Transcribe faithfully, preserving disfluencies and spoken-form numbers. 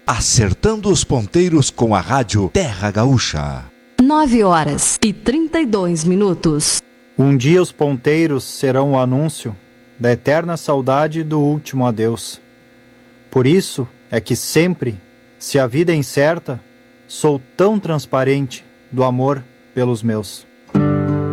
Acertando os ponteiros com a rádio Terra Gaúcha. Nove horas e trinta e dois minutos. Um dia os ponteiros serão o anúncio da eterna saudade do último adeus. Por isso é que sempre, se a vida é incerta, sou tão transparente do amor pelos meus.